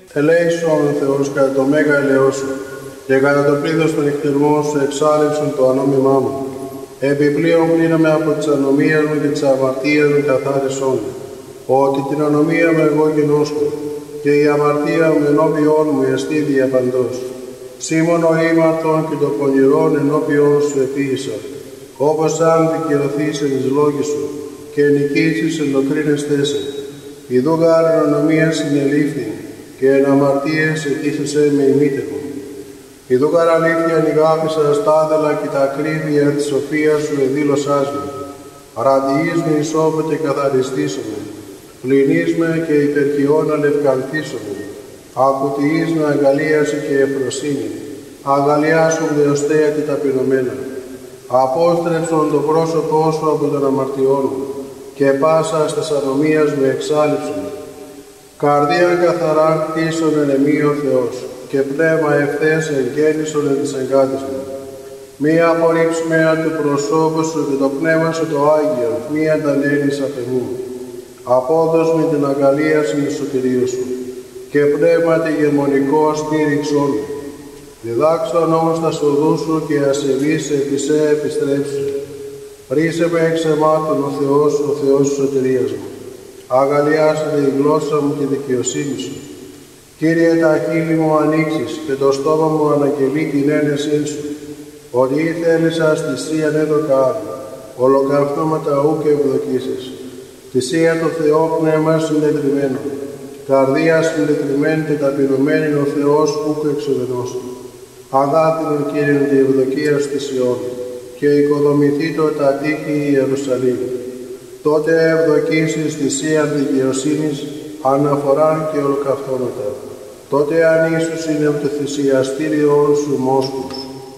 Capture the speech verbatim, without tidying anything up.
Ελέησον ο Θεός κατά το μέγα ελαιό σου, και κατά το πλήθος των νυχτερμών σου εξάλληψον το ανώμημά μου. Επιπλέον πλύναμε από τις ανομίες μου και τις αμαρτίες μου καθάρισόν μου, ότι την ανομία μου εγώ γινώσκω, και η αμαρτία μου ενώπιόν μου εστί διαπαντός. Σήμων ο ήμαρτον και το πονηρόν ενώπιόν σου επίησα, όπως αν δικαιωθείς εν εις λόγοι σου, και νικήσεις εν το κρίνεστέ σε. Ιδού γάρ εν ανομία συνελήφθη, και εν αμαρτίες ετήσεσαι με ημίτευο. Ιδού γάρ αλήθεια νηγάπησα στάδελα και τα ακρίβεια της σοφίας σου εδήλωσάς με. Ραντιείς με ισόβο και καθαριστήσομαι. Πλυνείς με και υπερχιών αλευκανθήσομαι. Ακουτιείς με αγαλίαση και ευφροσύνη. Αγαλιάσουν δεωστέα και ταπεινωμένα. Απόστρεψον το πρόσωπό σου από τον αμαρτιών μου, και πάσα στας ανομίας με εξάλληψον. Καρδίαν καθαρά κτίσον εν εμεί ο Θεός, και πνεύμα ευθές εγγέννησον εν της εγκάτης μου. Μη απορρίψουμε από το προσώπου σου και το πνεύμα σου το Άγιο, μη αντανέλεις απ' εμού. Απόδος με την αγαλίαση του σωτηρίου σου, και πνεύμα τη γεμονικό στήριξόν μου. Διδάξον όμως τα οδού σου και ασεβείς επί σε επιστρέψου. Ρίσε με εξ αιμάτων ο Θεός, ο Θεός της σωτηρίας μου. Αγαλιάσετε η γλώσσα μου και η δικαιοσύνη σου. Κύριε, τα χείλη μου ανοίξεις και το στόμα μου αναγγελεί την ένεσή σου. Ότι ήθελεσας θυσίαν έδωκα άλλο, ολοκαυτώματα ου και ευδοκίσεις. Θυσία το Θεό πνεύμα συντετριμένο, καρδία συντετριμένη και ταπεινωμένη ο Θεός ούκ εξουδενώστου. Αγάπητον Κύριον και ευδοκία στη Σιών, και οικοδομηθήτω τα τείχη Ιερουσαλήμ. Τότε ευδοκίσεις θυσίαν δικαιοσύνης, αναφοράν και ολοκαυτώματα. Τότε αν ίσως είναι από το θυσιαστήριον σου μόσχους.